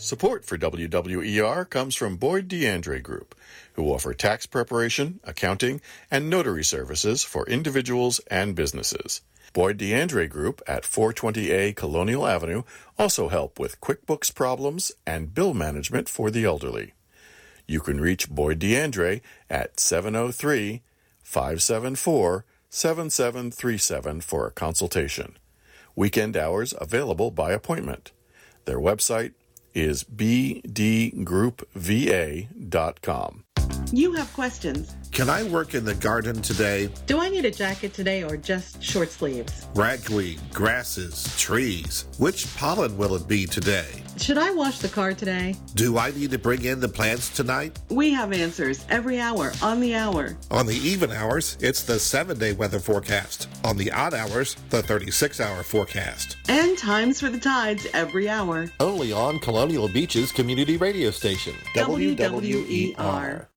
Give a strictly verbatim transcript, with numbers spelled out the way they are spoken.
Support for W W E R comes from Boyd DeAndre Group, who offer tax preparation, accounting, and notary services for individuals and businesses. Boyd DeAndre Group at four twenty A Colonial Avenue also help with QuickBooks problems and bill management for the elderly. You can reach Boyd DeAndre at seven oh three, five seven four, seven seven three seven for a consultation. Weekend hours available by appointment. Their website is b d group v a dot com. You have questions. Can I work in the garden today? Do I need a jacket today or just short sleeves? Ragweed, grasses, trees. Which pollen will it be today? Should I wash the car today? Do I need to bring in the plants tonight? We have answers every hour on the hour. On the even hours, it's the seven-day weather forecast. On the odd hours, the thirty-six hour forecast. And times for the tides every hour. Only on Colonial Beach's community radio station. W W E R.